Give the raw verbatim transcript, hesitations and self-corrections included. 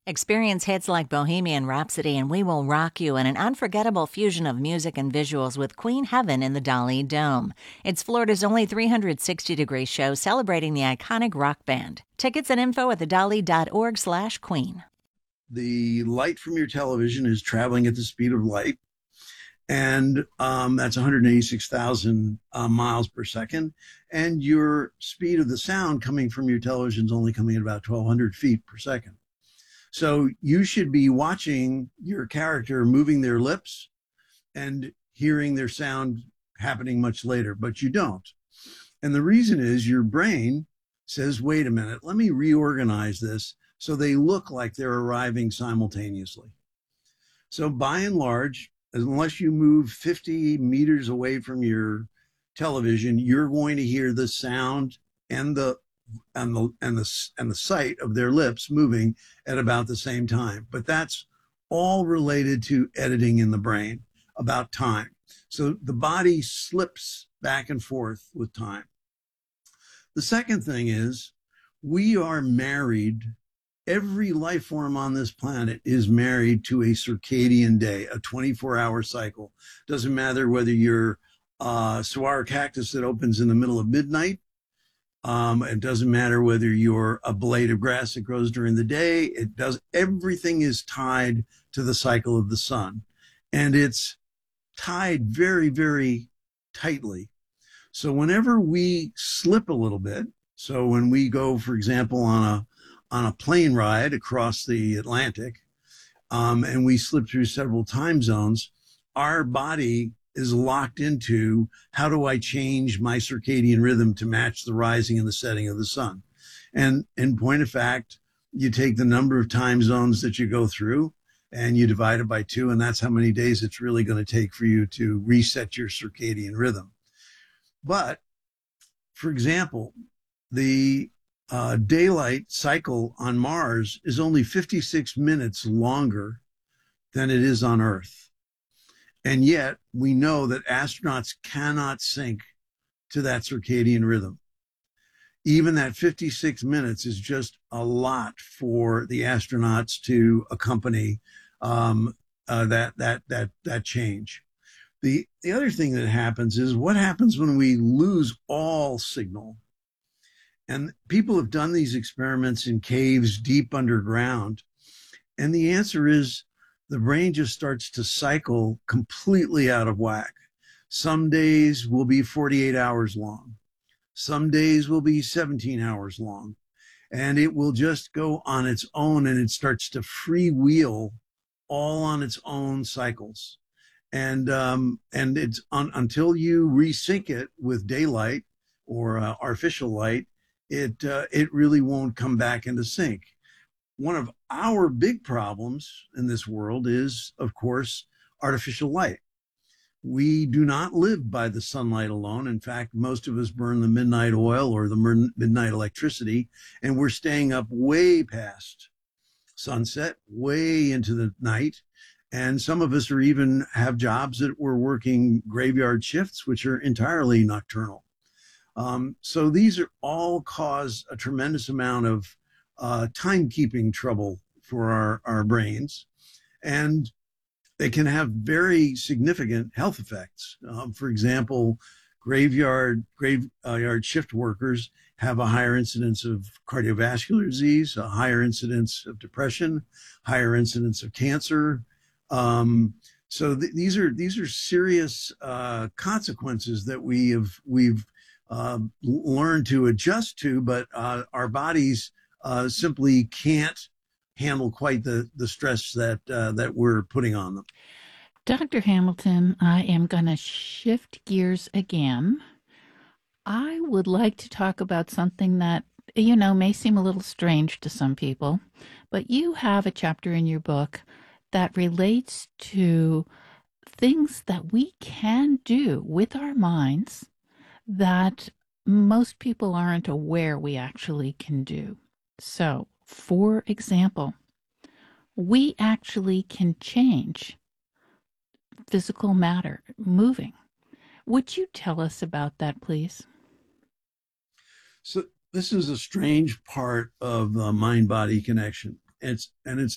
Experience hits like Bohemian Rhapsody and We Will Rock You in an unforgettable fusion of music and visuals with Queen Heaven in the Dolly Dome. It's Florida's only three hundred sixty degree show celebrating the iconic rock band. Tickets and info at the dolly dot org slash queen. The light from your television is traveling at the speed of light, and um, that's one hundred eighty-six thousand uh, miles per second. And your speed of the sound coming from your television is only coming at about twelve hundred feet per second. So you should be watching your character moving their lips and hearing their sound happening much later, but you don't. And the reason is your brain says, wait a minute, let me reorganize this so they look like they're arriving simultaneously. So by and large, unless you move fifty meters away from your television, you're going to hear the sound and the and the and the and the sight of their lips moving at about the same time. But that's all related to editing in the brain about time. So the body slips back and forth with time. The second thing is we are married. Every life form on this planet is married to a circadian day, a twenty-four hour cycle. Doesn't matter whether you're a saguaro cactus that opens in the middle of midnight. Um, it doesn't matter whether you're a blade of grass that grows during the day. It does. Everything is tied to the cycle of the sun, and it's tied very, very tightly. So whenever we slip a little bit, so when we go, for example, on a on a plane ride across the Atlantic, um, and we slip through several time zones, our body is locked into how do I change my circadian rhythm to match the rising and the setting of the sun. And in point of fact, you take the number of time zones that you go through and you divide it by two, and that's how many days it's really going to take for you to reset your circadian rhythm. But for example, the uh, daylight cycle on Mars is only fifty-six minutes longer than it is on Earth. And yet we know that astronauts cannot sync to that circadian rhythm. Even that fifty-six minutes is just a lot for the astronauts to accompany um, uh, that, that, that, that change. The, the other thing that happens is what happens when we lose all signal. And people have done these experiments in caves deep underground. And the answer is, the brain just starts to cycle completely out of whack. Some days will be forty-eight hours long. Some days will be seventeen hours long. And it will just go on its own, and it starts to freewheel all on its own cycles. And um, and it's on, until you resync it with daylight or uh, artificial light, it uh, it really won't come back into sync. One of our big problems in this world is, of course, artificial light. We do not live by the sunlight alone. In fact, most of us burn the midnight oil or the midnight electricity, and we're staying up way past sunset, way into the night. And some of us are even have jobs that we're working graveyard shifts, which are entirely nocturnal. Um, so these are all cause a tremendous amount of Uh, timekeeping trouble for our, our brains, and they can have very significant health effects. Um, for example, graveyard graveyard shift workers have a higher incidence of cardiovascular disease, a higher incidence of depression, higher incidence of cancer. Um, so th- these are these are serious uh, consequences that we have we've uh, learned to adjust to, but uh, our bodies Uh, simply can't handle quite the, the stress that uh, that we're putting on them. Doctor Hamilton, I am going to shift gears again. I would like to talk about something that, you know, may seem a little strange to some people, but you have a chapter in your book that relates to things that we can do with our minds that most people aren't aware we actually can do. So, for example, we actually can change physical matter moving. Would you tell us about that, please? So this is a strange part of the mind-body connection. It's and it's